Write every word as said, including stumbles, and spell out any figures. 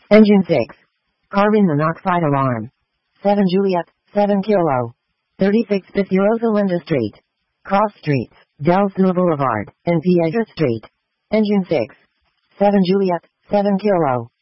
Engine six. Carbon monoxide alarm. seven Juliet, seven Kilo. thirty-six fifty Rosalinda Street. Cross Streets, Del Sur Boulevard, and Piedra Street. Engine six. seven Juliet, seven Kilo.